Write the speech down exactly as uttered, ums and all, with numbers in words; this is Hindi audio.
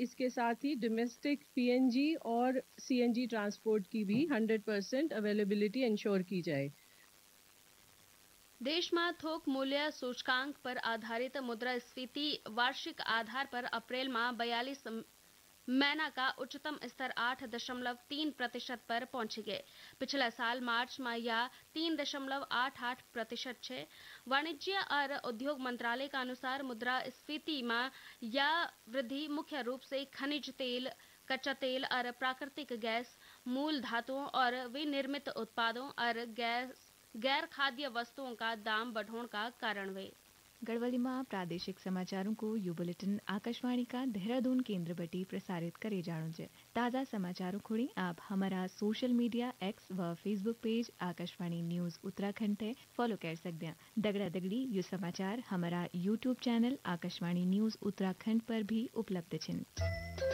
इसके साथ ही डोमेस्टिक पीएनजी और सीएनजी ट्रांसपोर्ट की भी हंड्रेड परसेंट अवेलेबिलिटी इंश्योर की जाए। देशમાં थोक मूल्य सूचकांक पर आधारित मुद्रास्फीति वार्षिक आधार पर अप्रैल में बयालीस महीना का उच्चतम स्तर आठ दशमलव तीन प्रतिशत पर पहुंच गए। पिछले साल मार्च में यह तीन दशमलव आठ आठ प्रतिशत है। वाणिज्य और उद्योग मंत्रालय के अनुसार मुद्रास्फीति में यह वृद्धि मुख्य रूप से खनिज तेल, कच्चा तेल और प्राकृतिक गैस, मूल धातुओं और विनिर्मित उत्पादों और गैस गैर खाद्य वस्तुओं का दाम बढ़ने का कारण हुए। गढ़वालीमा प्रादेशिक समाचारों को यू बुलेटिन आकाशवाणी का देहरादून केंद्र बटी प्रसारित करे जाणो छे। ताज़ा समाचारों खोड़ी आप हमारा सोशल मीडिया एक्स व Facebook page Akashvani news Uttarakhand पे फॉलो कर सकते हैं। दगड़ा दगड़ी यू समाचार हमारा YouTube channel Akashvani news Uttarakhand पर भी उपलब्ध छन।